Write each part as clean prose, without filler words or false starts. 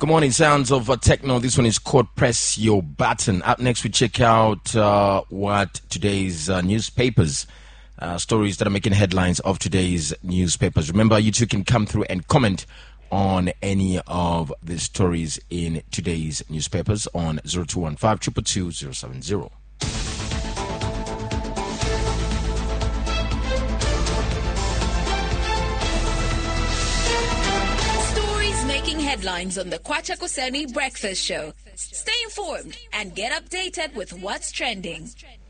Good morning, sounds of techno. This one is called Press Your Button. Up next, we check out what today's newspapers, stories that are making headlines of today's newspapers. Remember, you too can come through and comment on any of the stories in today's newspapers on 0215 222 070. Headlines on the Kwacha Kuseni Breakfast Show. Stay informed and get updated with what's trending.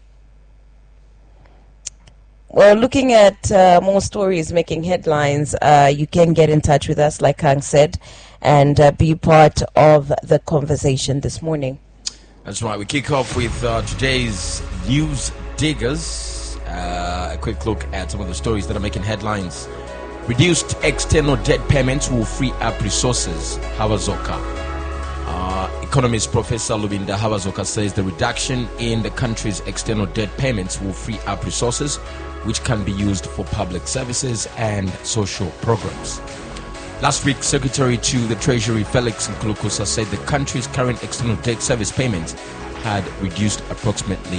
Well, looking at more stories making headlines, you can get in touch with us, like Kang said, and be part of the conversation this morning. That's right. We kick off with today's News Diggers. A quick look at some of the stories that are making headlines. Reduced external debt payments will free up resources, Hawazoka. Economist Professor Lubinda Hawazoka says the reduction in the country's external debt payments will free up resources which can be used for public services and social programs. Last week, Secretary to the Treasury Felix Nkulukusa said the country's current external debt service payments had reduced approximately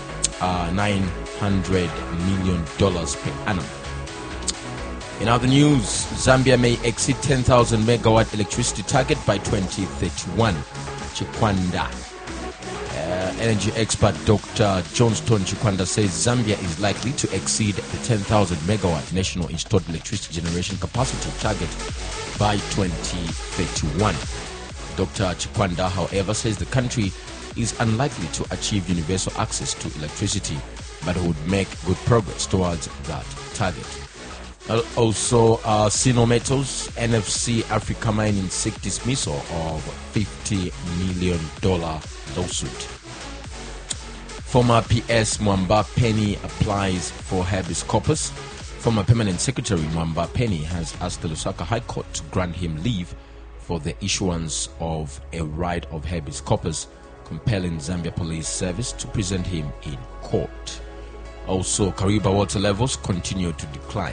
$900 million per annum. In other news, Zambia may exceed 10,000 megawatt electricity target by 2031. Chikwanda. Energy expert Dr. Johnston Chikwanda says Zambia is likely to exceed the 10,000 megawatt national installed electricity generation capacity target by 2031. Dr. Chikwanda, however, says the country is unlikely to achieve universal access to electricity, but would make good progress towards that target. Also, Sino Metals, NFC Africa Mining seek dismissal of $50 million lawsuit. Former PS Mwamba Penny applies for habeas corpus. Former Permanent Secretary Mwamba Penny has asked the Lusaka High Court to grant him leave for the issuance of a right of habeas corpus, compelling Zambia Police Service to present him in court. Also, Kariba water levels continue to decline.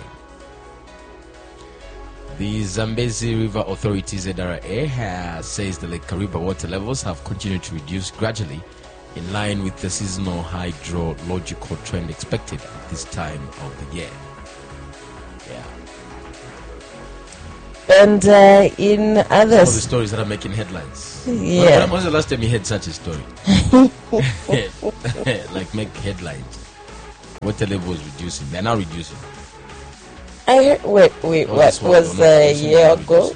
The Zambezi River Authority ZRA says the Lake Kariba water levels have continued to reduce gradually in line with the seasonal hydrological trend expected at this time of the year. Yeah. And in other... Some of the stories that are making headlines. Yeah. When was the last time you heard such a story? Like make headlines. Water levels reducing. They're now reducing. I heard, wait, what was a year ago?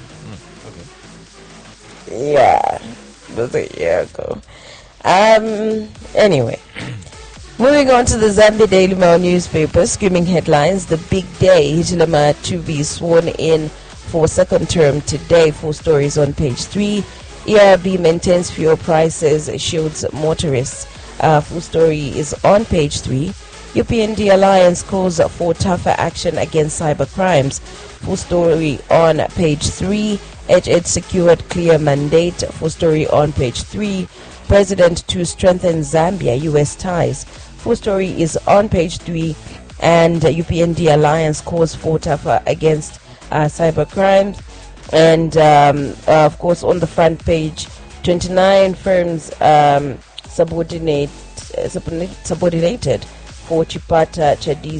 Okay. Yeah, it was a year ago. Anyway, moving on to the Zambia Daily Mail newspaper, skimming headlines. The big day, Hichilema to be sworn in for second term today. 4 stories on page 3. ERB maintains fuel prices, shields motorists. Full story is on page 3. UPND Alliance calls for tougher action against cyber crimes. Full story on page 3. It secured clear mandate. Full story on page 3. President to strengthen Zambia-US ties. Full story is on page 3. And UPND Alliance calls for tougher against cyber crimes. And of course, on the front page, 29 firms subordinated for Chipata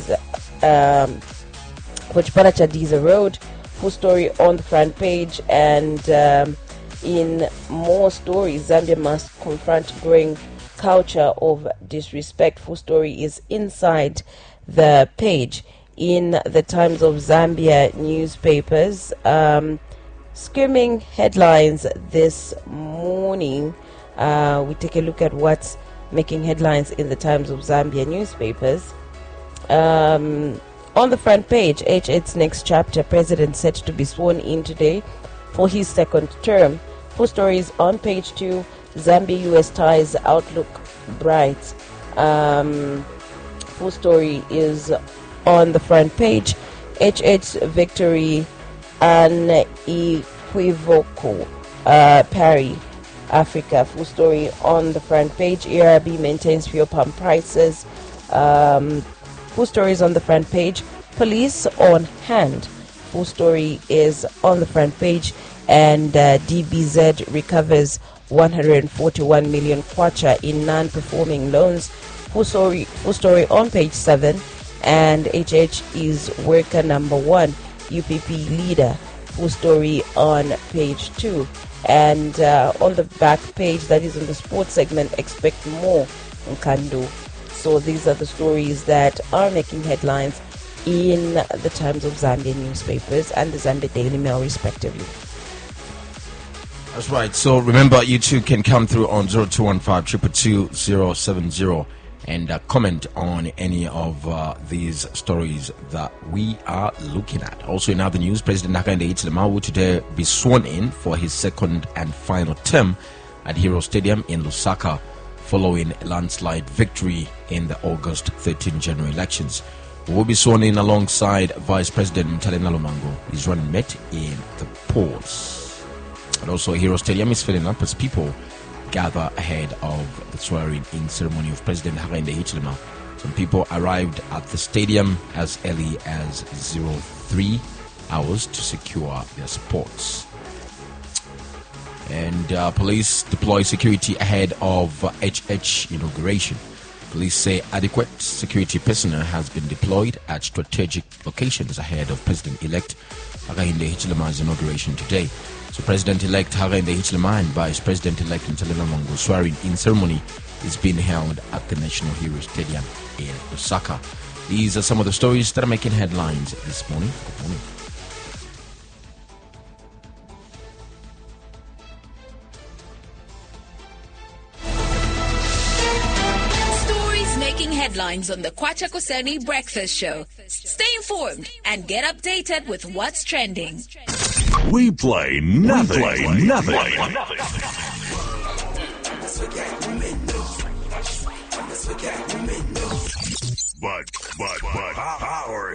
Chadiza Road. Full story on the front page. And in more stories, Zambia must confront growing culture of disrespect. Full story is inside the page. In the Times of Zambia newspapers, skimming headlines this morning, we take a look at what's making headlines in the Times of Zambia newspapers. On the front page, its next chapter, President set to be sworn in today for his second term. Full stories on page 2. Zambia-US ties outlook bright. Full story is on the front page. Victory unequivocal. Parry Africa. Full story on the front page. ERB maintains fuel pump prices. Full stories on the front page. Police on hand. Full story is on the front page, and DBZ recovers 141 million kwacha in non-performing loans. Full story on page 7, and HH is worker number 1, UPP leader. Full story on page 2, and on the back page, that is in the sports segment, expect more Nkando. So these are the stories that are making headlines in the Times of Zambia newspapers and the Zambia Daily Mail respectively. That's right. So remember, you too can come through on 0215-222-070 and comment on any of these stories that we are looking at. Also in other news, President Hakainde Hichilema will today be sworn in for his second and final term at Hero Stadium in Lusaka, following a landslide victory in the August 13 general elections. He will be sworn in alongside Vice President Mtalena Lumango, his running mate in the polls. And also, Hero Stadium is filling up as people gather ahead of the swearing-in ceremony of President Hakainde Hichilema. Some people arrived at the stadium as early as 03 hours to secure their spots. And police deploy security ahead of HH inauguration. Police say adequate security personnel has been deployed at strategic locations ahead of President-elect Hakainde Hichilema's inauguration today. So President-elect Hakainde Hichilema and Vice President-elect Mtalena Lumango swearing-in ceremony is being held at the National Hero Stadium in Lusaka. These are some of the stories that are making headlines this morning. Good morning. Making headlines on the Kwacha Kuseni Breakfast Show. Stay informed and get updated with what's trending. We play nothing.